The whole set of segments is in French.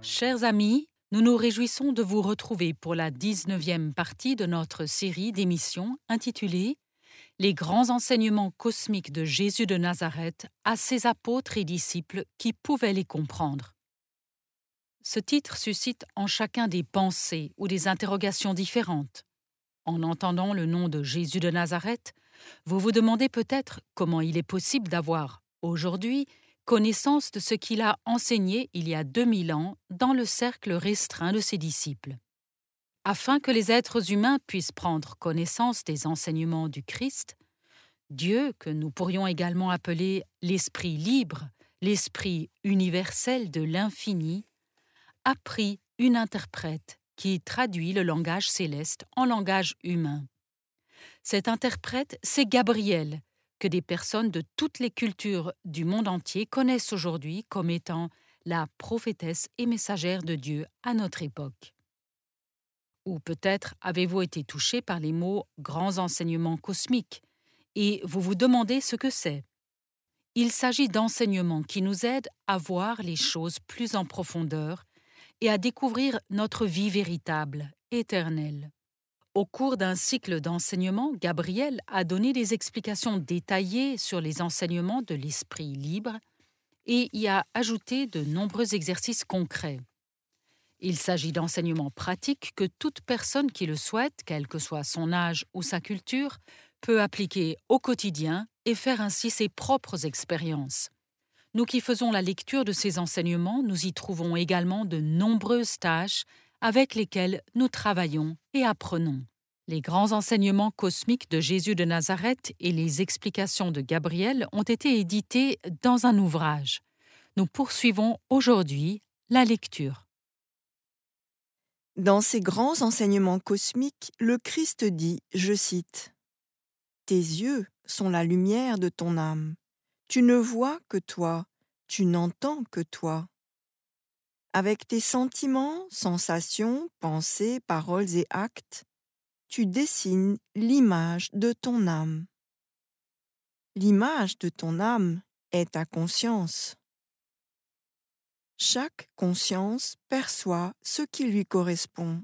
Chers amis, nous nous réjouissons de vous retrouver pour la 19e partie de notre série d'émissions intitulée Les grands enseignements cosmiques de Jésus de Nazareth à ses apôtres et disciples qui pouvaient les comprendre. Ce titre suscite en chacun des pensées ou des interrogations différentes. En entendant le nom de Jésus de Nazareth, vous vous demandez peut-être comment il est possible d'avoir, aujourd'hui, connaissance de ce qu'il a enseigné il y a 2000 ans dans le cercle restreint de ses disciples. Afin que les êtres humains puissent prendre connaissance des enseignements du Christ, Dieu, que nous pourrions également appeler l'Esprit libre, l'Esprit universel de l'infini, a pris une interprète qui traduit le langage céleste en langage humain. Cet interprète, c'est Gabriel, que des personnes de toutes les cultures du monde entier connaissent aujourd'hui comme étant la prophétesse et messagère de Dieu à notre époque. Ou peut-être avez-vous été touché par les mots « grands enseignements cosmiques » et vous vous demandez ce que c'est. Il s'agit d'enseignements qui nous aident à voir les choses plus en profondeur et à découvrir notre vie véritable, éternelle. Au cours d'un cycle d'enseignement, Gabriel a donné des explications détaillées sur les enseignements de l'Esprit libre et y a ajouté de nombreux exercices concrets. Il s'agit d'enseignements pratiques que toute personne qui le souhaite, quel que soit son âge ou sa culture, peut appliquer au quotidien et faire ainsi ses propres expériences. Nous qui faisons la lecture de ces enseignements, nous y trouvons également de nombreuses tâches avec lesquelles nous travaillons et apprenons. Les grands enseignements cosmiques de Jésus de Nazareth et les explications de Gabriel ont été édités dans un ouvrage. Nous poursuivons aujourd'hui la lecture. Dans ces grands enseignements cosmiques, le Christ dit, je cite, « Tes yeux sont la lumière de ton âme. Tu ne vois que toi, tu n'entends que toi. Avec tes sentiments, sensations, pensées, paroles et actes, tu dessines l'image de ton âme. L'image de ton âme est ta conscience. Chaque conscience perçoit ce qui lui correspond.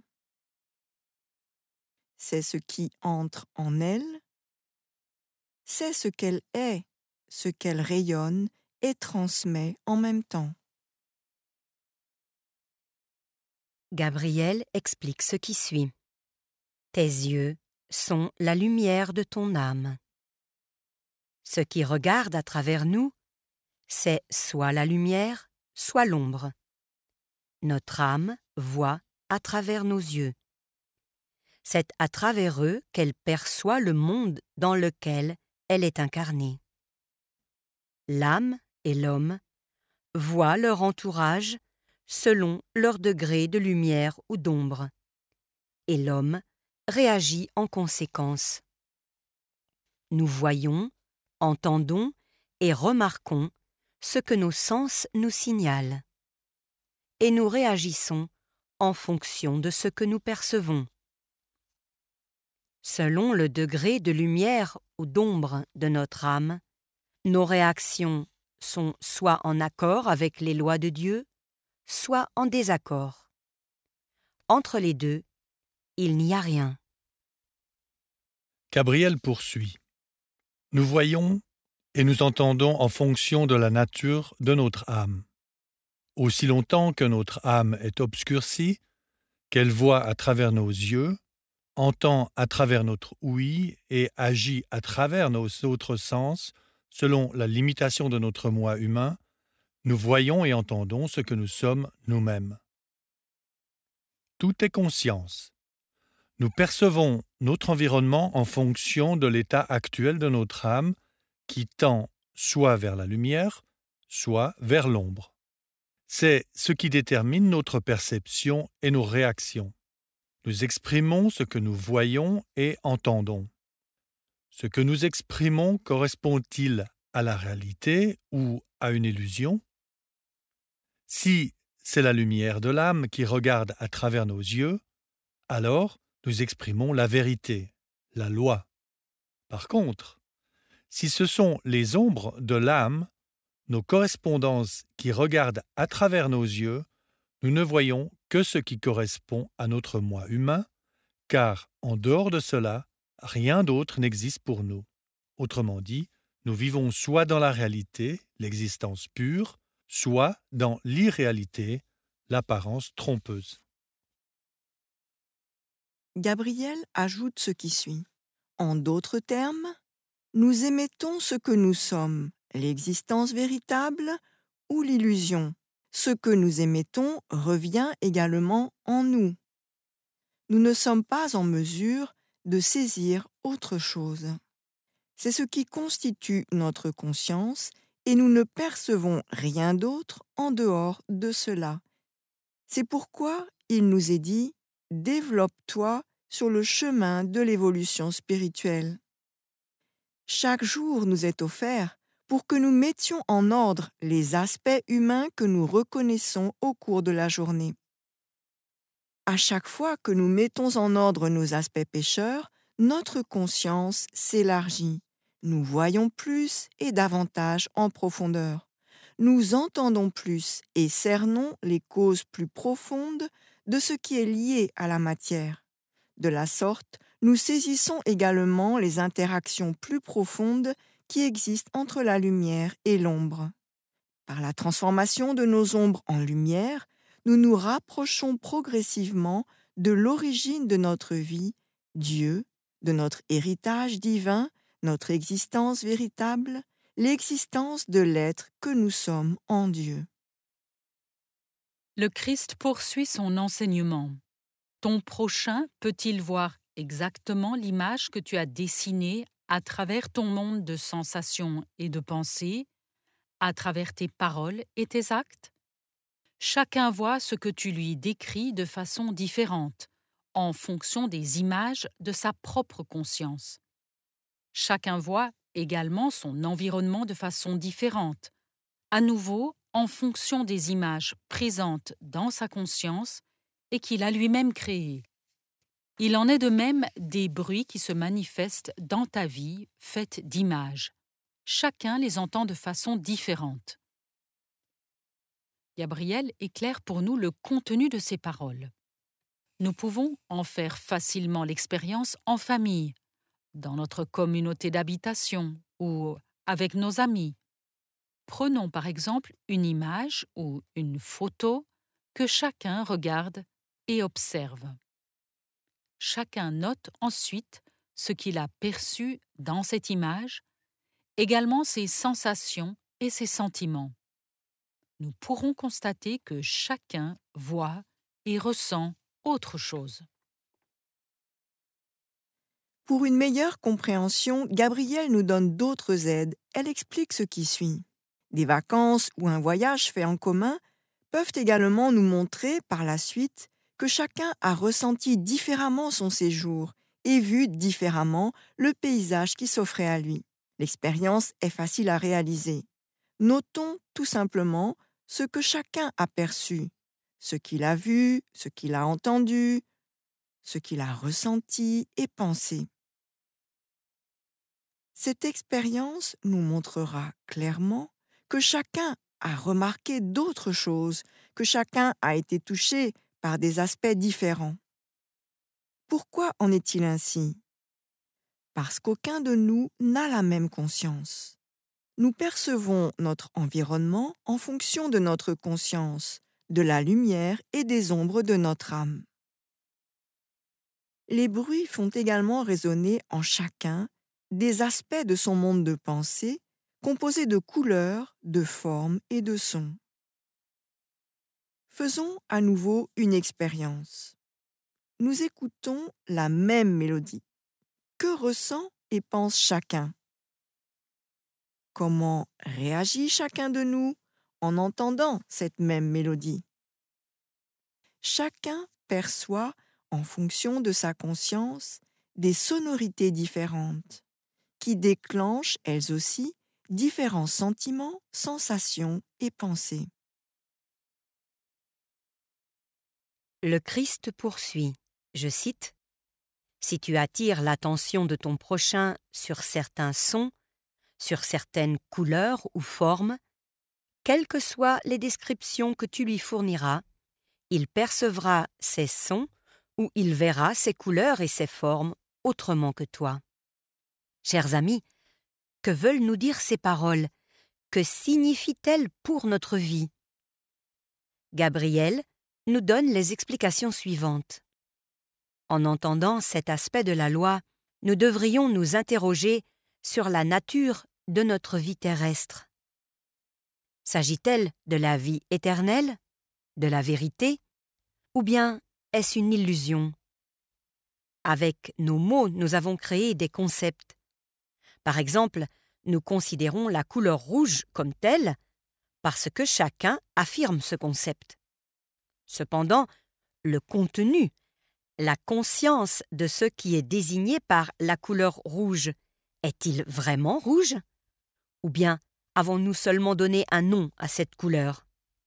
C'est ce qui entre en elle, c'est ce qu'elle est, ce qu'elle rayonne et transmet en même temps. » Gabriel explique ce qui suit. Tes yeux sont la lumière de ton âme. Ce qui regarde à travers nous, c'est soit la lumière, soit l'ombre. Notre âme voit à travers nos yeux. C'est à travers eux qu'elle perçoit le monde dans lequel elle est incarnée. L'âme et l'homme voient leur entourage selon leur degré de lumière ou d'ombre, et l'homme réagit en conséquence. Nous voyons, entendons et remarquons ce que nos sens nous signalent, et nous réagissons en fonction de ce que nous percevons. Selon le degré de lumière ou d'ombre de notre âme, nos réactions sont soit en accord avec les lois de Dieu, soit en désaccord. Entre les deux, il n'y a rien. Gabriel poursuit. Nous voyons et nous entendons en fonction de la nature de notre âme. Aussi longtemps que notre âme est obscurcie, qu'elle voit à travers nos yeux, entend à travers notre ouïe et agit à travers nos autres sens, selon la limitation de notre moi humain, nous voyons et entendons ce que nous sommes nous-mêmes. Tout est conscience. Nous percevons notre environnement en fonction de l'état actuel de notre âme qui tend soit vers la lumière, soit vers l'ombre. C'est ce qui détermine notre perception et nos réactions. Nous exprimons ce que nous voyons et entendons. Ce que nous exprimons correspond-il à la réalité ou à une illusion? Si c'est la lumière de l'âme qui regarde à travers nos yeux, alors nous exprimons la vérité, la loi. Par contre, si ce sont les ombres de l'âme, nos correspondances qui regardent à travers nos yeux, Nous ne voyons que ce qui correspond à notre moi humain, car en dehors de cela, rien d'autre n'existe pour nous. Autrement dit, nous vivons soit dans la réalité, l'existence pure, soit dans l'irréalité, l'apparence trompeuse. Gabriel ajoute ce qui suit. En d'autres termes, nous émettons ce que nous sommes, l'existence véritable ou l'illusion. Ce que nous émettons revient également en nous. Nous ne sommes pas en mesure de saisir autre chose. C'est ce qui constitue notre conscience et nous ne percevons rien d'autre en dehors de cela. C'est pourquoi il nous est dit « Développe-toi sur le chemin de l'évolution spirituelle ». Chaque jour nous est offert pour que nous mettions en ordre les aspects humains que nous reconnaissons au cours de la journée. À chaque fois que nous mettons en ordre nos aspects pécheurs, notre conscience s'élargit. Nous voyons plus et davantage en profondeur. Nous entendons plus et cernons les causes plus profondes de ce qui est lié à la matière. De la sorte, nous saisissons également les interactions plus profondes qui existent entre la lumière et l'ombre. Par la transformation de nos ombres en lumière, nous nous rapprochons progressivement de l'origine de notre vie, Dieu, de notre héritage divin, notre existence véritable, l'existence de l'être que nous sommes en Dieu. Le Christ poursuit son enseignement. Ton prochain peut-il voir exactement l'image que tu as dessinée à travers ton monde de sensations et de pensées, à travers tes paroles et tes actes? Chacun voit ce que tu lui décris de façon différente, en fonction des images de sa propre conscience. Chacun voit également son environnement de façon différente, à nouveau en fonction des images présentes dans sa conscience et qu'il a lui-même créées. Il en est de même des bruits qui se manifestent dans ta vie faite d'images. Chacun les entend de façon différente. Gabriel éclaire pour nous le contenu de ces paroles. Nous pouvons en faire facilement l'expérience en famille, dans notre communauté d'habitation ou avec nos amis. Prenons par exemple une image ou une photo que chacun regarde et observe. Chacun note ensuite ce qu'il a perçu dans cette image, également ses sensations et ses sentiments. Nous pourrons constater que chacun voit et ressent autre chose. Pour une meilleure compréhension, Gabrielle nous donne d'autres aides. Elle explique ce qui suit. Des vacances ou un voyage fait en commun peuvent également nous montrer par la suite que chacun a ressenti différemment son séjour et vu différemment le paysage qui s'offrait à lui. L'expérience est facile à réaliser. Notons tout simplement ce que chacun a perçu, ce qu'il a vu, ce qu'il a entendu, ce qu'il a ressenti et pensé. Cette expérience nous montrera clairement que chacun a remarqué d'autres choses, que chacun a été touché par des aspects différents. Pourquoi en est-il ainsi? Parce qu'aucun de nous n'a la même conscience. Nous percevons notre environnement en fonction de notre conscience, de la lumière et des ombres de notre âme. Les bruits font également résonner en chacun des aspects de son monde de pensée composé de couleurs, de formes et de sons. Faisons à nouveau une expérience. Nous écoutons la même mélodie. Que ressent et pense chacun? Comment réagit chacun de nous en entendant cette même mélodie? Chacun perçoit, en fonction de sa conscience, des sonorités différentes qui déclenchent, elles aussi, différents sentiments, sensations et pensées. Le Christ poursuit, je cite, « Si tu attires l'attention de ton prochain sur certains sons, sur certaines couleurs ou formes, quelles que soient les descriptions que tu lui fourniras, il percevra ses sons ou il verra ses couleurs et ses formes autrement que toi. Chers amis, que veulent nous dire ces paroles? Que signifient-elles pour notre vie? Gabriel nous donne les explications suivantes. En entendant cet aspect de la loi, nous devrions nous interroger sur la nature de notre vie terrestre. S'agit-elle de la vie éternelle, de la vérité, ou bien est-ce une illusion? Avec nos mots, nous avons créé des concepts. Par exemple, nous considérons la couleur rouge comme telle parce que chacun affirme ce concept. Cependant, le contenu, la conscience de ce qui est désigné par la couleur rouge, est-il vraiment rouge? Ou bien avons-nous seulement donné un nom à cette couleur?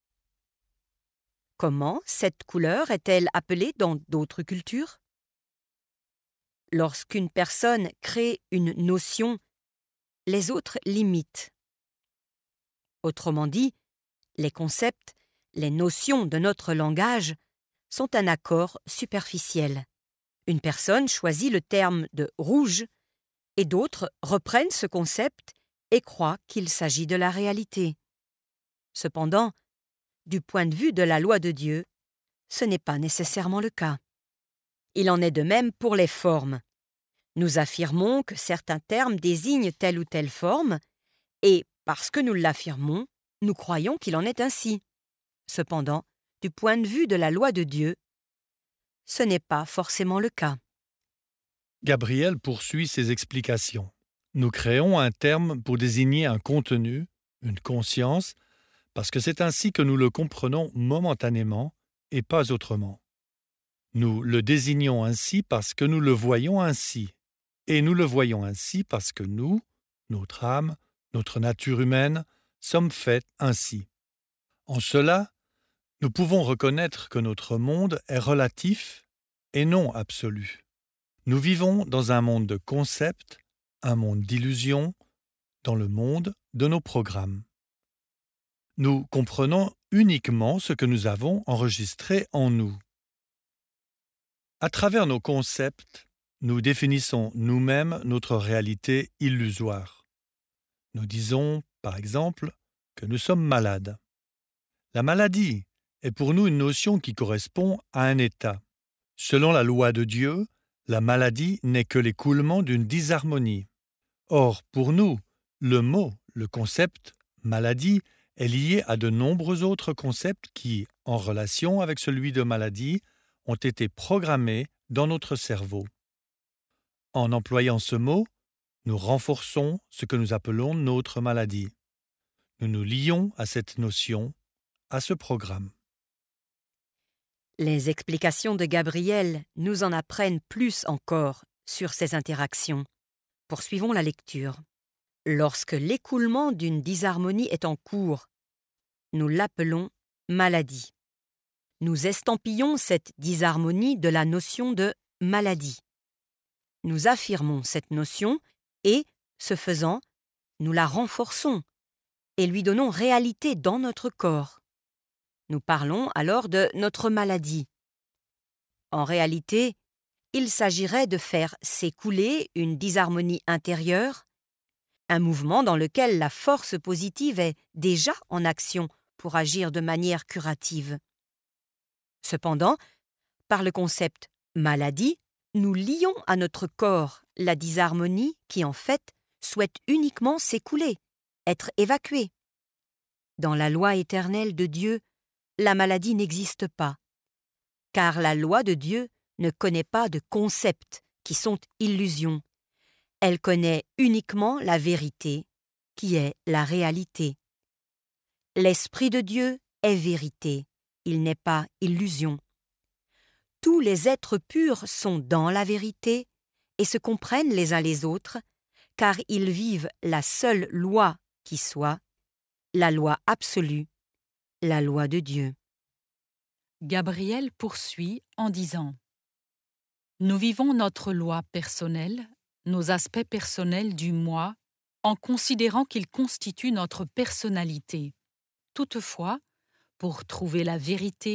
Comment cette couleur est-elle appelée dans d'autres cultures? Lorsqu'une personne crée une notion, les autres l'imitent. Autrement dit, les concepts, les notions de notre langage sont un accord superficiel. Une personne choisit le terme de « rouge » et d'autres reprennent ce concept et croient qu'il s'agit de la réalité. Cependant, du point de vue de la loi de Dieu, ce n'est pas nécessairement le cas. Il en est de même pour les formes. Nous affirmons que certains termes désignent telle ou telle forme, et parce que nous l'affirmons, nous croyons qu'il en est ainsi. Cependant, du point de vue de la loi de Dieu, ce n'est pas forcément le cas. Gabriel poursuit ses explications. Nous créons un terme pour désigner un contenu, une conscience, parce que c'est ainsi que nous le comprenons momentanément et pas autrement. Nous le désignons ainsi parce que nous le voyons ainsi, et nous le voyons ainsi parce que nous, notre âme, notre nature humaine, sommes faits ainsi. En cela, nous pouvons reconnaître que notre monde est relatif et non absolu. Nous vivons dans un monde de concepts, un monde d'illusions, dans le monde de nos programmes. Nous comprenons uniquement ce que nous avons enregistré en nous. À travers nos concepts, nous définissons nous-mêmes notre réalité illusoire. Nous disons, par exemple, que nous sommes malades. La maladie est pour nous une notion qui correspond à un état. Selon la loi de Dieu, la maladie n'est que l'écoulement d'une disharmonie. Or, pour nous, le mot, le concept « maladie » est lié à de nombreux autres concepts qui, en relation avec celui de maladie, ont été programmés dans notre cerveau. En employant ce mot, nous renforçons ce que nous appelons notre maladie. Nous nous lions à cette notion, à ce programme. Les explications de Gabriel nous en apprennent plus encore sur ces interactions. Poursuivons la lecture. Lorsque l'écoulement d'une disharmonie est en cours, nous l'appelons maladie. Nous estampillons cette disharmonie de la notion de maladie. Nous affirmons cette notion et, ce faisant, nous la renforçons et lui donnons réalité dans notre corps. Nous parlons alors de notre maladie. En réalité, il s'agirait de faire s'écouler une disharmonie intérieure, un mouvement dans lequel la force positive est déjà en action pour agir de manière curative. Cependant, par le concept maladie, nous lions à notre corps la disharmonie qui, en fait, souhaite uniquement s'écouler, être évacuée. Dans la loi éternelle de Dieu, la maladie n'existe pas, car la loi de Dieu ne connaît pas de concepts qui sont illusions. Elle connaît uniquement la vérité, qui est la réalité. L'Esprit de Dieu est vérité, il n'est pas illusion. Tous les êtres purs sont dans la vérité et se comprennent les uns les autres, car ils vivent la seule loi qui soit, la loi absolue, la loi de Dieu. Gabriel poursuit en disant « Nous vivons notre loi personnelle, nos aspects personnels du moi, en considérant qu'ils constituent notre personnalité. Toutefois, pour trouver la vérité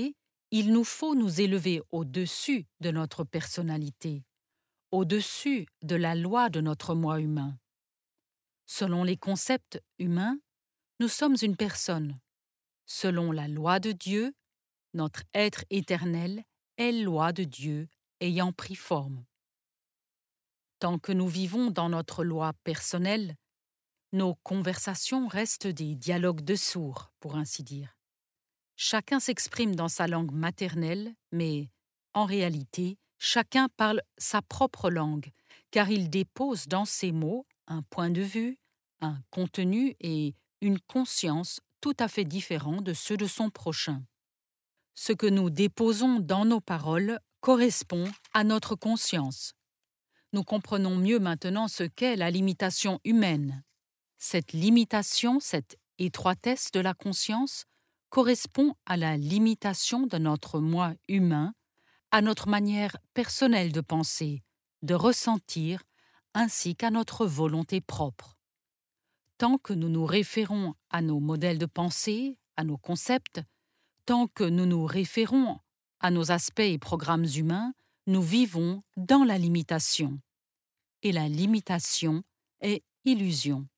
il nous faut nous élever au-dessus de notre personnalité, au-dessus de la loi de notre moi humain. Selon les concepts humains, nous sommes une personne. Selon la loi de Dieu, notre être éternel est loi de Dieu ayant pris forme. Tant que nous vivons dans notre loi personnelle, nos conversations restent des dialogues de sourds, pour ainsi dire. Chacun s'exprime dans sa langue maternelle, mais, en réalité, chacun parle sa propre langue, car il dépose dans ses mots un point de vue, un contenu et une conscience tout à fait différents de ceux de son prochain. Ce que nous déposons dans nos paroles correspond à notre conscience. Nous comprenons mieux maintenant ce qu'est la limitation humaine. Cette limitation, cette étroitesse de la conscience, correspond à la limitation de notre moi humain, à notre manière personnelle de penser, de ressentir, ainsi qu'à notre volonté propre. Tant que nous nous référons à nos modèles de pensée, à nos concepts, tant que nous nous référons à nos aspects et programmes humains, nous vivons dans la limitation. Et la limitation est illusion.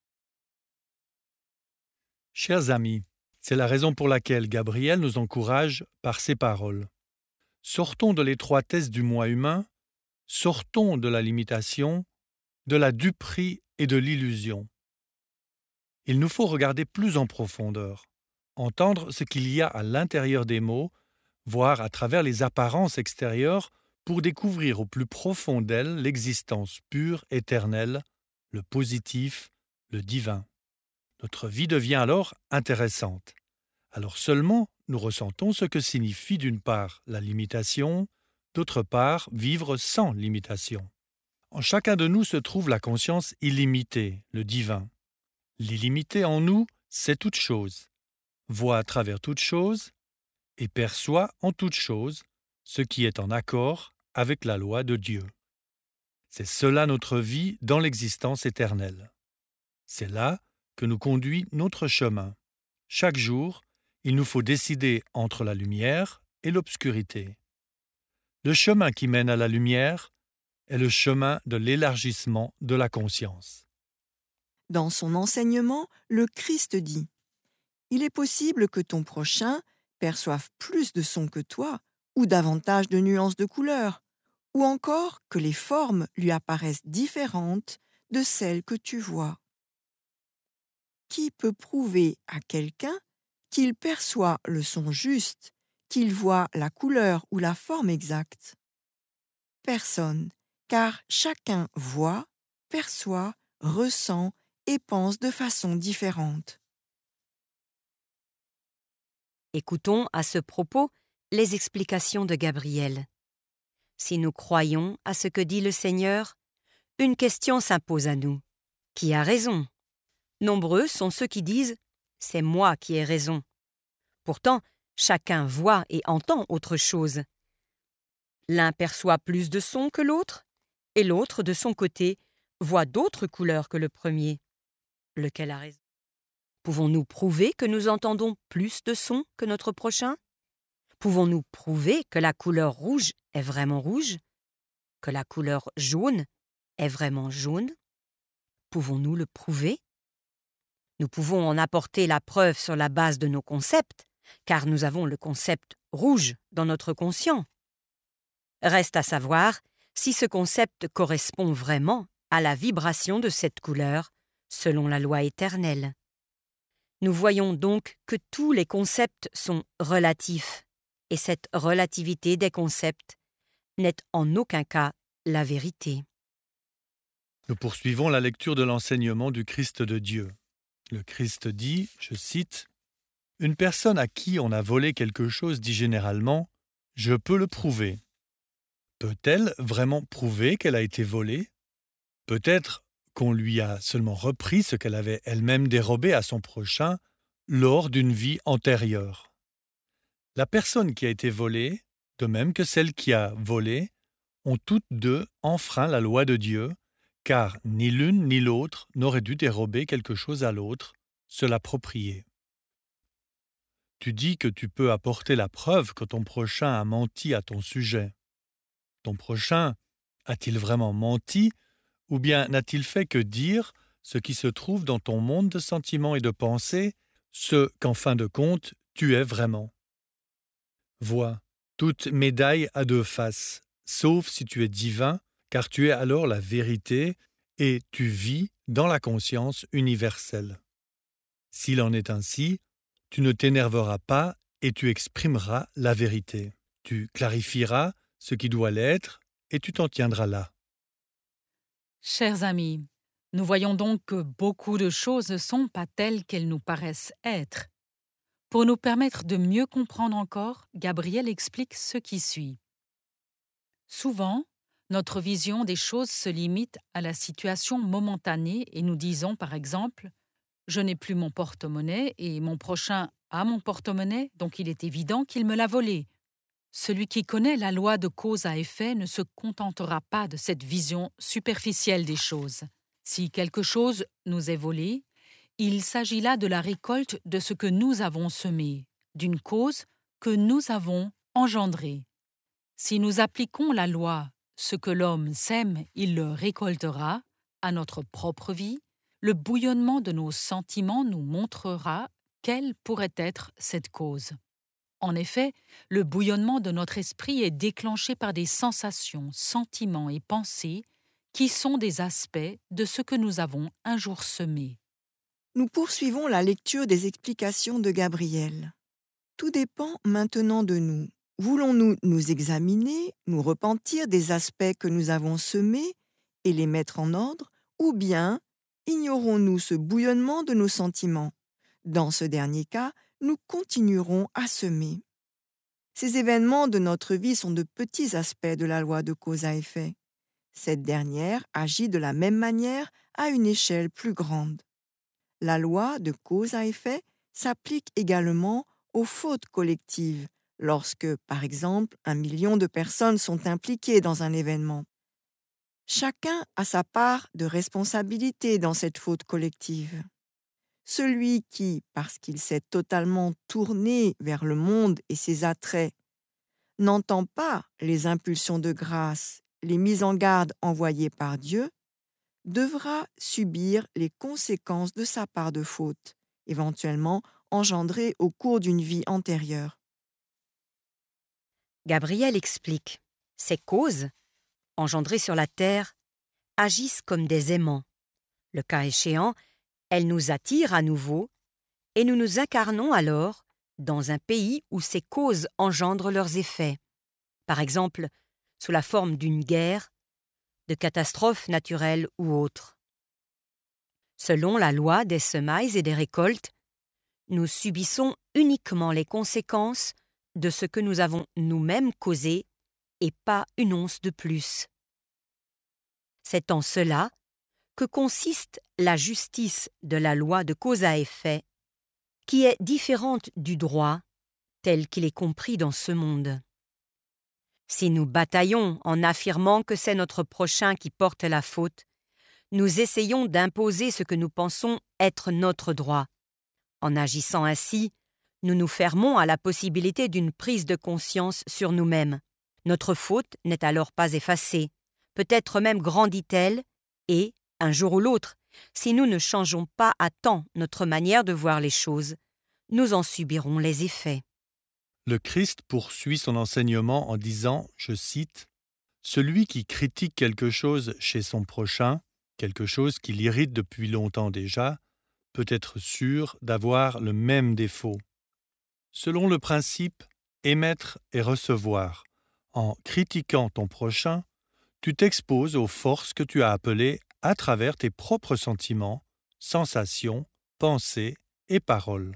Chers amis, c'est la raison pour laquelle Gabriel nous encourage par ces paroles. Sortons de l'étroitesse du moi humain, sortons de la limitation, de la duperie et de l'illusion. Il nous faut regarder plus en profondeur, entendre ce qu'il y a à l'intérieur des mots, voir à travers les apparences extérieures pour découvrir au plus profond d'elles l'existence pure, éternelle, le positif, le divin. Notre vie devient alors intéressante. Alors seulement, nous ressentons ce que signifie d'une part la limitation, d'autre part vivre sans limitation. En chacun de nous se trouve la conscience illimitée, le divin. L'illimité en nous, c'est toute chose, voit à travers toute chose et perçoit en toute chose ce qui est en accord avec la loi de Dieu. C'est cela notre vie dans l'existence éternelle. C'est là que nous conduit notre chemin. Chaque jour, il nous faut décider entre la lumière et l'obscurité. Le chemin qui mène à la lumière est le chemin de l'élargissement de la conscience. Dans son enseignement, le Christ dit « Il est possible que ton prochain perçoive plus de sons que toi, ou davantage de nuances de couleurs, ou encore que les formes lui apparaissent différentes de celles que tu vois. Qui peut prouver à quelqu'un qu'il perçoit le son juste, qu'il voit la couleur ou la forme exacte? Personne, car chacun voit, perçoit, ressent et pense de façon différente. » Écoutons à ce propos les explications de Gabriel. Si nous croyons à ce que dit le Seigneur, une question s'impose à nous. Qui a raison? Nombreux sont ceux qui disent « c'est moi qui ai raison ». Pourtant, chacun voit et entend autre chose. L'un perçoit plus de sons que l'autre, et l'autre, de son côté, voit d'autres couleurs que le premier. Lequel a raison? Pouvons-nous prouver que nous entendons plus de sons que notre prochain? Pouvons-nous prouver que la couleur rouge est vraiment rouge? Que la couleur jaune est vraiment jaune? Pouvons-nous le prouver? Nous pouvons en apporter la preuve sur la base de nos concepts, car nous avons le concept rouge dans notre conscient. Reste à savoir si ce concept correspond vraiment à la vibration de cette couleur, selon la loi éternelle. Nous voyons donc que tous les concepts sont relatifs, et cette relativité des concepts n'est en aucun cas la vérité. Nous poursuivons la lecture de l'enseignement du Christ de Dieu. Le Christ dit, je cite, « Une personne à qui on a volé quelque chose dit généralement « Je peux le prouver ». Peut-elle vraiment prouver qu'elle a été volée? Peut-être qu'on lui a seulement repris ce qu'elle avait elle-même dérobé à son prochain lors d'une vie antérieure. La personne qui a été volée, de même que celle qui a volé, ont toutes deux enfreint la loi de Dieu, car ni l'une ni l'autre n'aurait dû dérober quelque chose à l'autre, se l'approprier. Tu dis que tu peux apporter la preuve que ton prochain a menti à ton sujet. Ton prochain a-t-il vraiment menti ou bien n'a-t-il fait que dire ce qui se trouve dans ton monde de sentiments et de pensées, ce qu'en fin de compte tu es vraiment? Vois, toute médaille a deux faces, sauf si tu es divin, car tu es alors la vérité et tu vis dans la conscience universelle. S'il en est ainsi, tu ne t'énerveras pas et tu exprimeras la vérité. Tu clarifieras ce qui doit l'être et tu t'en tiendras là. Chers amis, nous voyons donc que beaucoup de choses ne sont pas telles qu'elles nous paraissent être. Pour nous permettre de mieux comprendre encore, Gabriel explique ce qui suit. Souvent, notre vision des choses se limite à la situation momentanée et nous disons par exemple « Je n'ai plus mon porte-monnaie et mon prochain a mon porte-monnaie, donc il est évident qu'il me l'a volé ». Celui qui connaît la loi de cause à effet ne se contentera pas de cette vision superficielle des choses. Si quelque chose nous est volé, il s'agit là de la récolte de ce que nous avons semé, d'une cause que nous avons engendrée. Si nous appliquons la loi « ce que l'homme sème, il le récoltera » à notre propre vie, le bouillonnement de nos sentiments nous montrera quelle pourrait être cette cause. En effet, le bouillonnement de notre esprit est déclenché par des sensations, sentiments et pensées qui sont des aspects de ce que nous avons un jour semé. Nous poursuivons la lecture des explications de Gabriel. Tout dépend maintenant de nous. Voulons-nous nous examiner, nous repentir des aspects que nous avons semés et les mettre en ordre, ou bien ignorons-nous ce bouillonnement de nos sentiments? Dans ce dernier cas, nous continuerons à semer. Ces événements de notre vie sont de petits aspects de la loi de cause à effet. Cette dernière agit de la même manière à une échelle plus grande. La loi de cause à effet s'applique également aux fautes collectives, lorsque, par exemple, 1 million de personnes sont impliquées dans un événement. Chacun a sa part de responsabilité dans cette faute collective. Celui qui, parce qu'il s'est totalement tourné vers le monde et ses attraits, n'entend pas les impulsions de grâce, les mises en garde envoyées par Dieu, devra subir les conséquences de sa part de faute, éventuellement engendrée au cours d'une vie antérieure. Gabriel explique. Ces causes, engendrées sur la terre, agissent comme des aimants. Le cas échéant, elles nous attirent à nouveau et nous nous incarnons alors dans un pays où ces causes engendrent leurs effets. Par exemple, sous la forme d'une guerre, de catastrophes naturelles ou autres. Selon la loi des semailles et des récoltes, nous subissons uniquement les conséquences de ce que nous avons nous-mêmes causé et pas une once de plus. C'est en cela que consiste la justice de la loi de cause à effet, qui est différente du droit tel qu'il est compris dans ce monde. Si nous bataillons en affirmant que c'est notre prochain qui porte la faute, nous essayons d'imposer ce que nous pensons être notre droit. En agissant ainsi, nous nous fermons à la possibilité d'une prise de conscience sur nous-mêmes. Notre faute n'est alors pas effacée, peut-être même grandit-elle, et, un jour ou l'autre, si nous ne changeons pas à temps notre manière de voir les choses, nous en subirons les effets. Le Christ poursuit son enseignement en disant, je cite, « Celui qui critique quelque chose chez son prochain, quelque chose qui l'irrite depuis longtemps déjà, peut être sûr d'avoir le même défaut. Selon le principe émettre et recevoir, en critiquant ton prochain, tu t'exposes aux forces que tu as appelées à travers tes propres sentiments, sensations, pensées et paroles.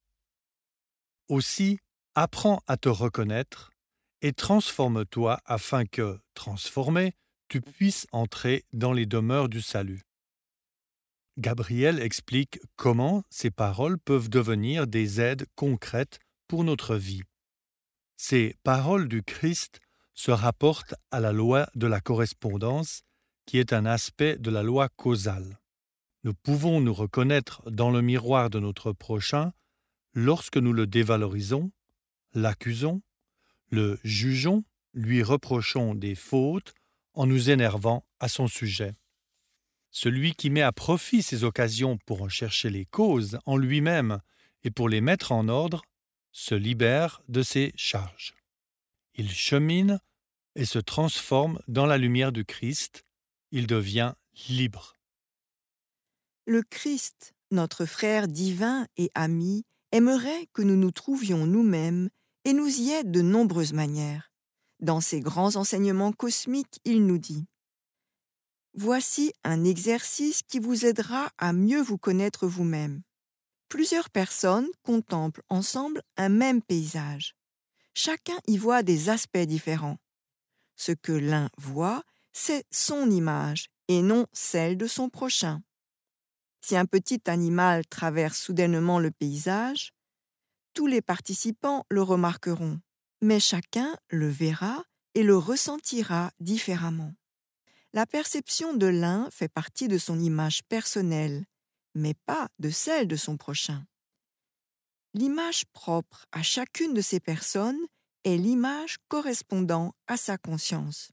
Aussi, apprends à te reconnaître et transforme-toi afin que, transformé, tu puisses entrer dans les demeures du salut. » Gabriel explique comment ces paroles peuvent devenir des aides concrètes pour notre vie. Ces paroles du Christ se rapportent à la loi de la correspondance, qui est un aspect de la loi causale. Nous pouvons nous reconnaître dans le miroir de notre prochain lorsque nous le dévalorisons, l'accusons, le jugeons, lui reprochons des fautes en nous énervant à son sujet. Celui qui met à profit ces occasions pour en chercher les causes en lui-même et pour les mettre en ordre, se libère de ses charges. Il chemine et se transforme dans la lumière du Christ. Il devient libre. Le Christ, notre frère divin et ami, aimerait que nous nous trouvions nous-mêmes et nous y aide de nombreuses manières. Dans ses grands enseignements cosmiques, il nous dit « Voici un exercice qui vous aidera à mieux vous connaître vous-même. Plusieurs personnes contemplent ensemble un même paysage. Chacun y voit des aspects différents. Ce que l'un voit, c'est son image et non celle de son prochain. Si un petit animal traverse soudainement le paysage, tous les participants le remarqueront, mais chacun le verra et le ressentira différemment. La perception de l'un fait partie de son image personnelle, mais pas de celle de son prochain. L'image propre à chacune de ces personnes est l'image correspondant à sa conscience.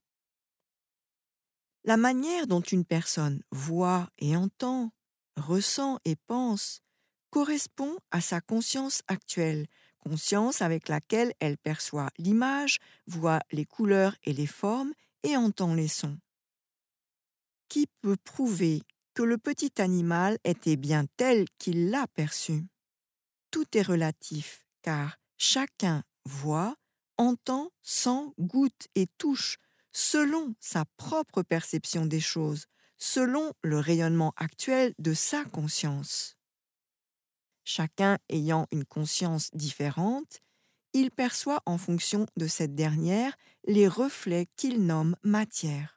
La manière dont une personne voit et entend, ressent et pense correspond à sa conscience actuelle, conscience avec laquelle elle perçoit l'image, voit les couleurs et les formes et entend les sons. Qui peut prouver que le petit animal était bien tel qu'il l'a perçu? Tout est relatif, car chacun voit, entend, sent, goûte et touche selon sa propre perception des choses, selon le rayonnement actuel de sa conscience. Chacun ayant une conscience différente, il perçoit en fonction de cette dernière les reflets qu'il nomme matière.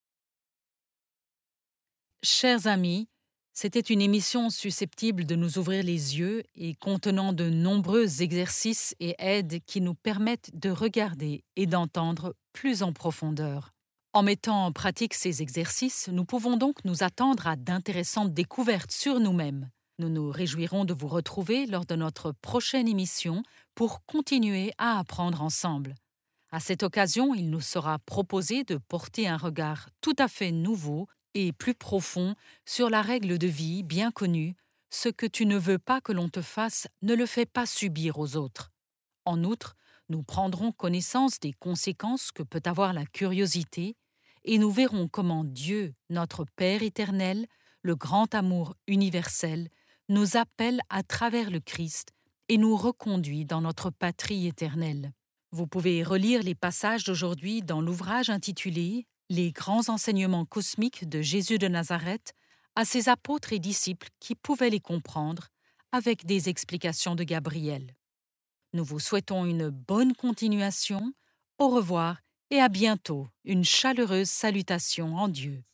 Chers amis, c'était une émission susceptible de nous ouvrir les yeux et contenant de nombreux exercices et aides qui nous permettent de regarder et d'entendre plus en profondeur. En mettant en pratique ces exercices, nous pouvons donc nous attendre à d'intéressantes découvertes sur nous-mêmes. Nous nous réjouirons de vous retrouver lors de notre prochaine émission pour continuer à apprendre ensemble. À cette occasion, il nous sera proposé de porter un regard tout à fait nouveau et plus profond sur la règle de vie bien connue « Ce que tu ne veux pas que l'on te fasse, ne le fais pas subir aux autres ». En outre, nous prendrons connaissance des conséquences que peut avoir la curiosité et nous verrons comment Dieu, notre Père éternel, le grand amour universel, nous appelle à travers le Christ et nous reconduit dans notre patrie éternelle. Vous pouvez relire les passages d'aujourd'hui dans l'ouvrage intitulé « Les grands enseignements cosmiques de Jésus de Nazareth » à ses apôtres et disciples qui pouvaient les comprendre avec des explications de Gabriel. Nous vous souhaitons une bonne continuation, au revoir et à bientôt. Une chaleureuse salutation en Dieu.